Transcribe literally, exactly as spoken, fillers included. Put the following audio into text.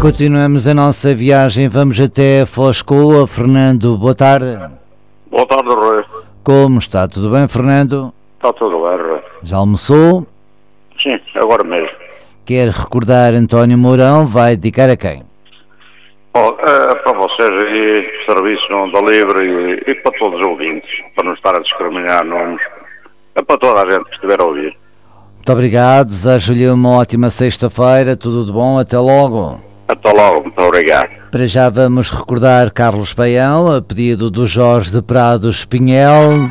Continuamos a nossa viagem, vamos até Foscoa. Fernando, boa tarde. Boa tarde, Rui. Como está? Tudo bem, Fernando? Está tudo bem, Rui. Já almoçou? Sim, agora mesmo. Quer recordar António Mourão? Vai dedicar a quem? Oh, é para vocês aí, serviço da Livre e, e para todos os ouvintes, para não estar a discriminar nomes. É para toda a gente que estiver a ouvir. Muito obrigado, desejo-lhe uma ótima sexta-feira, tudo de bom, até logo. Até logo, muito obrigado. Para já vamos recordar Carlos Paião, a pedido do Jorge de Prados Pinhel.